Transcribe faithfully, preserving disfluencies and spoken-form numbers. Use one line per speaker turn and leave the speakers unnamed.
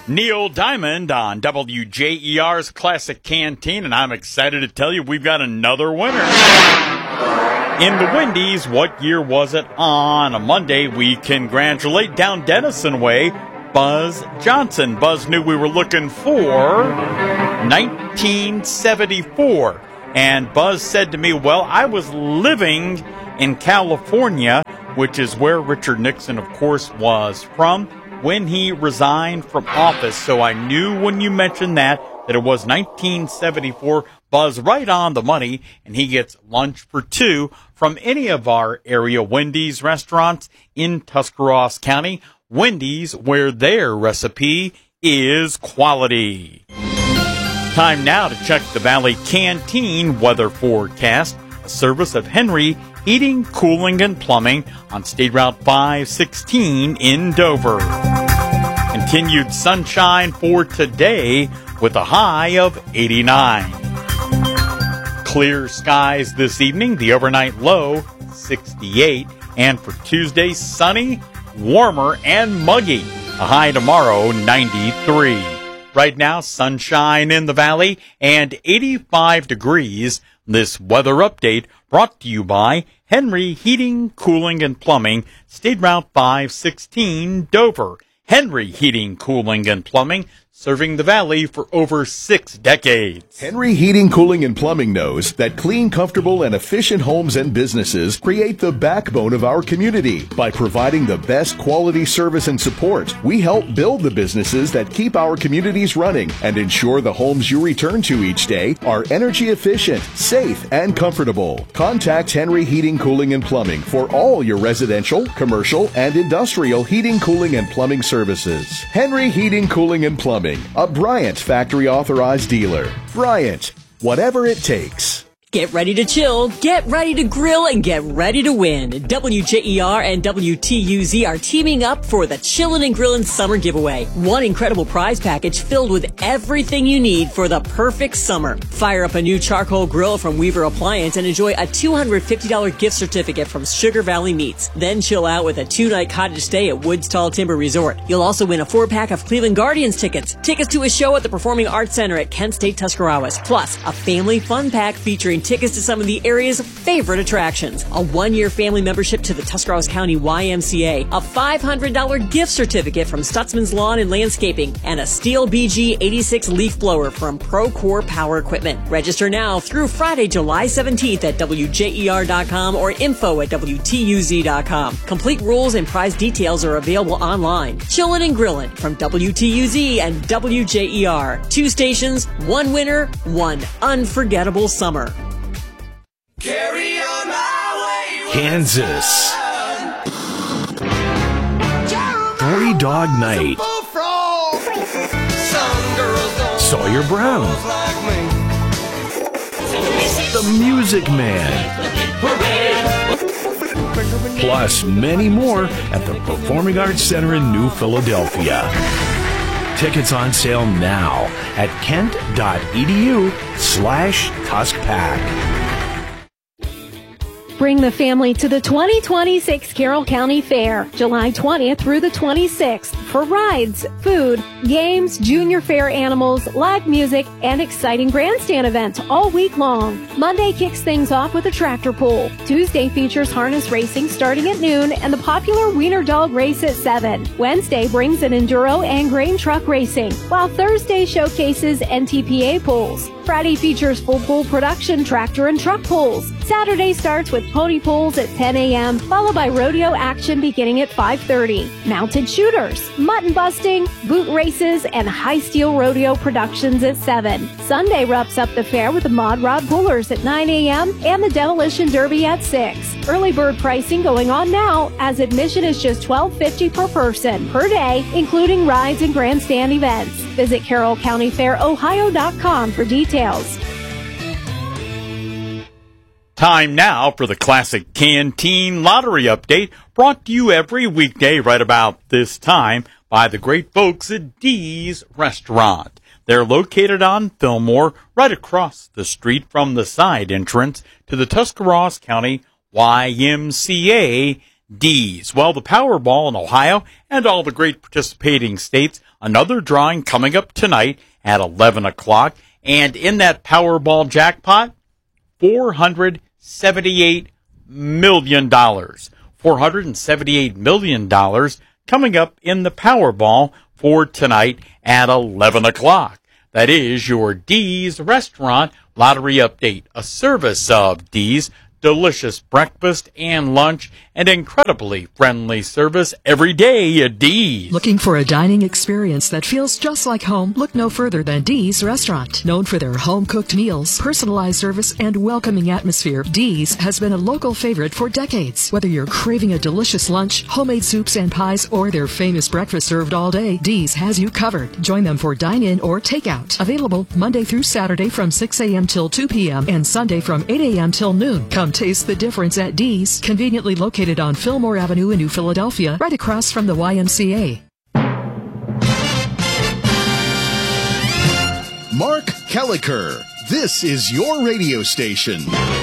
Neil Diamond on W J E R's Classic Canteen, and I'm excited to tell you we've got another winner. In the Wendy's, what year was it? On a Monday, we congratulate down Denison Way, Buzz Johnson. Buzz knew we were looking for nineteen seventy-four. And Buzz said to me, well, I was living in California, which is where Richard Nixon, of course, was from when he resigned from office. So I knew when you mentioned that, that it was nineteen seventy-four. Buzz right on the money, and he gets lunch for two from any of our area Wendy's restaurants in Tuscarawas County. Wendy's, where their recipe is quality. Time now to check the Valley Canteen weather forecast, a service of Henry Heating, Cooling, and Plumbing on State Route five sixteen in Dover. Continued sunshine for today with a high of eighty-nine. Clear skies this evening, the overnight low sixty-eight, and for Tuesday, sunny, warmer, and muggy. A high tomorrow, ninety-three. Right now, sunshine in the valley and eighty-five degrees. This weather update brought to you by Henry Heating, Cooling, and Plumbing, State Route five sixteen, Dover. Henry Heating, Cooling, and Plumbing, serving the valley for over six decades.
Henry Heating, Cooling, and Plumbing knows that clean, comfortable, and efficient homes and businesses create the backbone of our community. By providing the best quality service and support, we help build the businesses that keep our communities running and ensure the homes you return to each day are energy efficient, safe, and comfortable. Contact Henry Heating, Cooling, and Plumbing for all your residential, commercial, and industrial heating, cooling, and plumbing services. Henry Heating, Cooling, and Plumbing, a Bryant factory authorized dealer. Bryant, whatever it takes.
Get ready to chill, get ready to grill, and get ready to win. W J E R and W T U Z are teaming up for the Chillin' and Grillin' Summer Giveaway. One incredible prize package filled with everything you need for the perfect summer. Fire up a new charcoal grill from Weaver Appliance and enjoy a two hundred fifty dollars gift certificate from Sugar Valley Meats. Then chill out with a two-night cottage stay at Woodstall Timber Resort. You'll also win a four-pack of Cleveland Guardians tickets, tickets to a show at the Performing Arts Center at Kent State Tuscarawas, plus a family fun pack featuring tickets to some of the area's favorite attractions, a one-year family membership to the Tuscarawas County Y M C A, a five hundred dollars gift certificate from Stutzman's Lawn and Landscaping, and a Steel B G eighty-six leaf blower from Procore Power Equipment. Register now through Friday, July seventeenth at W J E R dot com or info at W T U Z dot com. Complete rules and prize details are available online. Chillin' and Grillin' from W T U Z and W J E R. Two stations, one winner, one unforgettable summer.
Carry on my way,
Kansas. Three Dog Night. Sawyer Brown. The Music Man. Plus many more at the Performing Arts Center in New Philadelphia. Tickets on sale now at kent.edu slash tuskpack.
Bring the family to the twenty twenty-six Carroll County Fair, July twentieth through the twenty-sixth, for rides, food, games, junior fair animals, live music, and exciting grandstand events all week long. Monday kicks things off with a tractor pull. Tuesday features harness racing starting at noon and the popular Wiener Dog race at seven. Wednesday brings an enduro and grain truck racing, while Thursday showcases N T P A pulls. Friday features full pull production tractor and truck pulls. Saturday starts with pony pulls at ten a.m., followed by rodeo action beginning at five thirty. Mounted shooters, mutton busting, boot races, and high steel rodeo productions at seven. Sunday wraps up the fair with the Mod Rod Pullers at nine a.m. and the Demolition Derby at six. Early bird pricing going on now, as admission is just twelve fifty per person per day, including rides and grandstand events. Visit carroll county fair ohio dot com for details.
Time now for the Classic Canteen Lottery Update, brought to you every weekday right about this time by the great folks at Dee's Restaurant. They're located on Fillmore, right across the street from the side entrance to the Tuscarawas County Y M C A. D's. Well, the Powerball in Ohio and all the great participating states, another drawing coming up tonight at eleven o'clock. And in that Powerball jackpot, four hundred seventy-eight million dollars. four hundred seventy-eight million dollars coming up in the Powerball for tonight at eleven o'clock. That is your D's Restaurant Lottery Update, a service of D's. Delicious breakfast and lunch and incredibly friendly service every day at D's.
Looking for a dining experience that feels just like home? Look no further than D's Restaurant. Known for their home-cooked meals, personalized service, and welcoming atmosphere, D's has been a local favorite for decades. Whether you're craving a delicious lunch, homemade soups and pies, or their famous breakfast served all day, D's has you covered. Join them for dine-in or takeout. Available Monday through Saturday from six a.m. till two p.m. and Sunday from eight a.m. till noon. Come taste the difference at D's, conveniently located on Fillmore Avenue in New Philadelphia, right across from the Y M C A.
Mark Kelleher, this is your radio station.